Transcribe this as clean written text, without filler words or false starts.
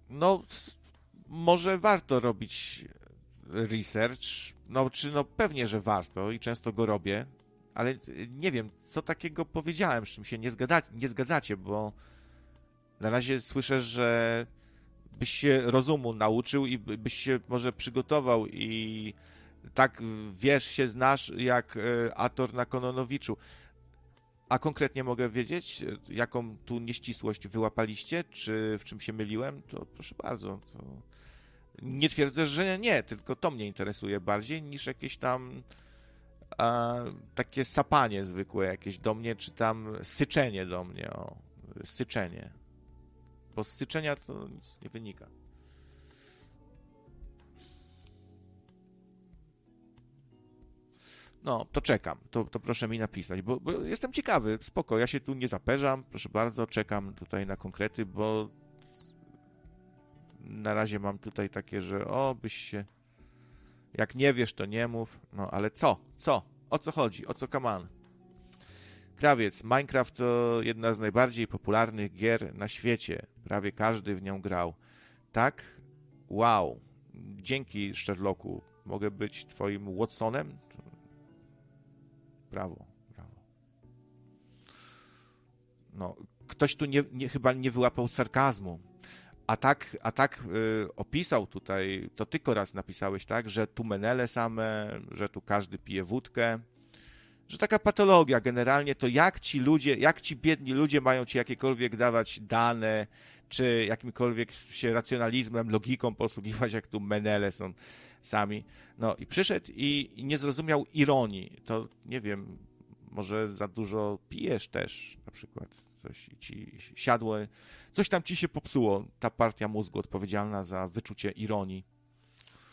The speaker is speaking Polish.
No, może warto robić research, no pewnie, że warto i często go robię, ale nie wiem, co takiego powiedziałem, z czym się nie zgadzacie, bo na razie słyszę, że byś się rozumu nauczył i byś się może przygotował i tak wiesz, się znasz jak Ator na Kononowiczu. A konkretnie mogę wiedzieć, jaką tu nieścisłość wyłapaliście, czy w czym się myliłem? To proszę bardzo. To... Nie twierdzę, że nie, tylko to mnie interesuje bardziej niż jakieś tam takie sapanie zwykłe jakieś do mnie, czy tam syczenie do mnie. O, syczenie. Bo z syczenia to nic nie wynika. No, to czekam. To proszę mi napisać, bo jestem ciekawy. Spoko, ja się tu nie zaperzam. Proszę bardzo, czekam tutaj na konkrety, bo na razie mam tutaj takie, że byś się... Jak nie wiesz, to nie mów. No, ale co? Co? O co chodzi? O co kaman? Krawiec. Minecraft to jedna z najbardziej popularnych gier na świecie. Prawie każdy w nią grał. Tak? Wow. Dzięki, Sherlocku. Mogę być twoim Watsonem? Brawo, brawo. No, ktoś tu chyba nie wyłapał sarkazmu. A tak opisał tutaj, to tylko raz napisałeś, tak, że tu menele same, że tu każdy pije wódkę, że taka patologia generalnie, to jak ci biedni ludzie mają ci jakiekolwiek dawać dane, czy jakimkolwiek się racjonalizmem, logiką posługiwać, jak tu menele są sami. No i przyszedł i nie zrozumiał ironii. To nie wiem, może za dużo pijesz też na przykład. Coś ci siadło, coś tam ci się popsuło, ta partia mózgu odpowiedzialna za wyczucie ironii.